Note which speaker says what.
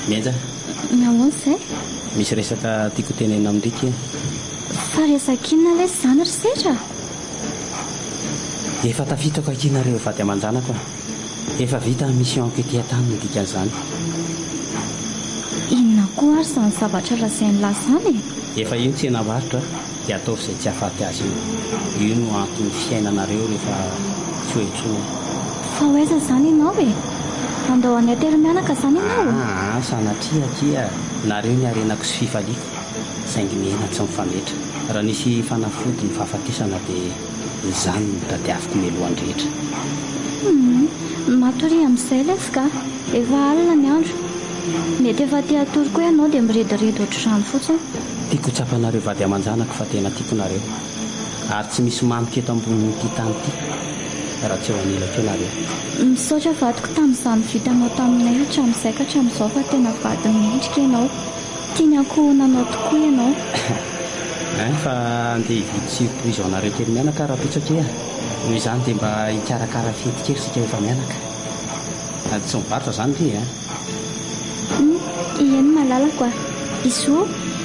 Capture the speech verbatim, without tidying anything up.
Speaker 1: Mienja.
Speaker 2: Nahoana izay?
Speaker 1: Misy resaka tiako tenena amindrika.
Speaker 2: Fa resak'inona ilay izany ry sedra?
Speaker 1: Efa tafitako ankinareo vady aman-janako. Efa vita mission enquête tany ny dikan'izany.
Speaker 2: Inona koa ary izany zavatra lazain'ny lahy izany?
Speaker 1: Efa io tsy enam-barotra dia ataovy izay tsy hahafaty azy io. Io no antony fiainanareo rehefa tsy hoentsona.
Speaker 2: Fa hoaiza izany ianao e? Andao any atery-mianaka izany ianao?
Speaker 1: Ah, sanatria kia nareo ny arenako sy fifaliako. Saingy miaina tsy mifametra. Raha nisy fanafody ny fahafatesana dia izany no tadiaviko melohan'ny rehetra.
Speaker 2: Hmm, matory amin'izay lesika. Efa alina ny andro. Mety efa tia atory koa ianao dia mirediridy ohatr'izany fotsiny.
Speaker 1: Tiako tsapanareo vady aman-janako fa tena tiako nareo. Ary tsy misy mamika eto ambonin'ity tany ity raha tsy eo anilako nareo.
Speaker 2: Misaotra vadiko tamin'izany vitanao taminay hatramin'izay ka hatramin'izao fa tena vady mihitsika ianao. Tiako nanao tokoa ianao.
Speaker 1: Eh, fa andeha hividy sirpo izy ao nareo kely mianaka raha pitsaka e. Noho izany dia mba hikarakara fety kely sika efa mianaka. Tsy mivarotra izany ty e.
Speaker 2: Hmm, eny malalako a. Izo